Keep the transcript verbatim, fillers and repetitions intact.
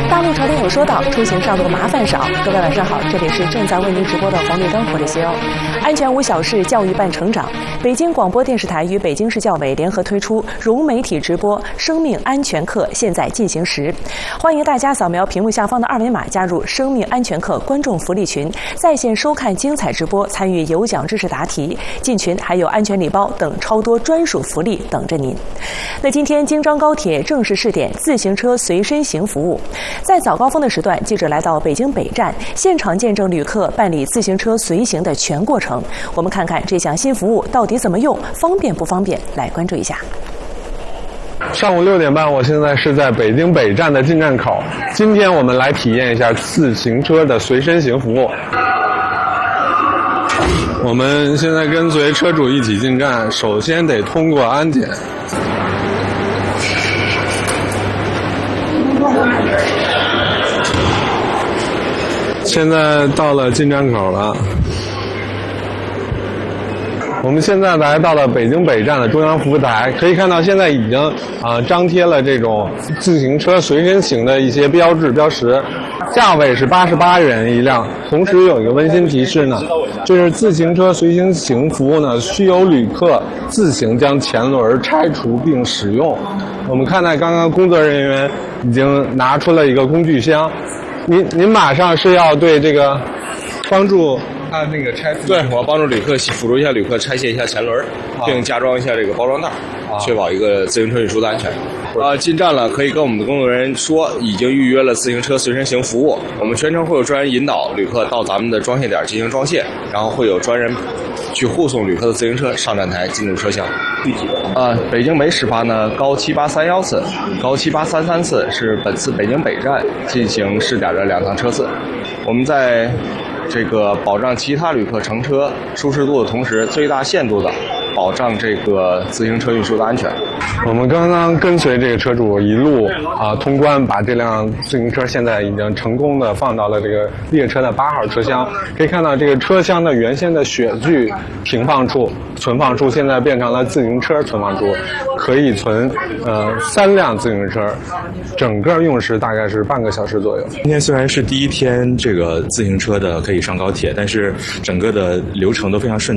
大陆潮点有说到，出行上路麻烦少。各位晚上好，这里是正在为您直播的黄绿灯，我是谢欧。安全无小事，教育伴成长。北京广播电视台与北京市教委联合推出融媒体直播生命安全课，现在进行时。欢迎大家扫描屏幕下方的二维码，加入生命安全课观众福利群，在线收看精彩直播，参与有奖知识答题。进群还有安全礼包等超多专属福利等着您。那今天京张高铁正式试点自行车随身行服务。在早高峰的时段，记者来到北京北站，现场见证旅客办理自行车随行的全过程。我们看看这项新服务到底怎么用，方便不方便？来关注一下。 上午六点半，我现在是在北京北站的进站口。今天我们来体验一下自行车的随身行服务。我们现在跟随车主一起进站，首先得通过安检。现在到了进站口了。我们现在来到了北京北站的中央服务台，可以看到现在已经啊、呃、张贴了这种自行车随身行的一些标志标识，价位是八十八元一辆。同时有一个温馨提示呢，就是自行车随行行服务呢，需由旅客自行将前轮拆除并使用。我们看到刚刚工作人员已经拿出了一个工具箱，您您马上是要对这个帮助。他那个拆， 对，我要帮助旅客辅助一下旅客拆卸一下前轮，并加装一下这个包装袋，确保一个自行车运输的安全。啊，进站了，可以跟我们的工作人员说已经预约了自行车随身行服务。我们全程会有专人引导旅客到咱们的装卸点进行装卸，然后会有专人去护送旅客的自行车上站台进入车厢。具体的啊，北京北始发呢高七八三幺次，高七八三三次是本次北京北站进行试点的两趟车次。我们在这个保障其他旅客乘车舒适度的同时，最大限度的保障这个自行车运输的安全。 我们刚刚跟随这个车主一路啊通关，把这辆自行车现在已经成功的放到了这个列车的八号车厢。可以看到这个车厢的原先的雪具停放处、存放处，现在变成了自行车存放处，可以存呃三辆自行车，整个用时大概是半个小时左右。 今天虽然是第一天这个自行车的可以上高铁，但是整个的流程都非常顺畅。